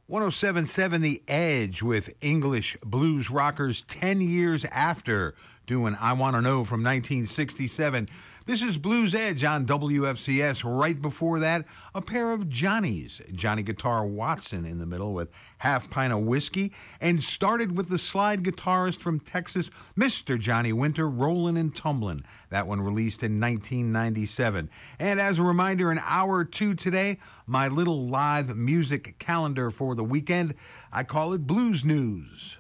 1077 The Edge with English blues rockers 10 years after doing I Want to Know from 1967. This is Blues Edge on WFCS. Right before that, a pair of Johnnies. Johnny Guitar Watson in the middle with Half Pint of Whiskey, and started with the slide guitarist from Texas, Mr. Johnny Winter, Rollin' and Tumblin'. That one released in 1997. And as a reminder, in hour two today, my little live music calendar for the weekend, I call it Blues News.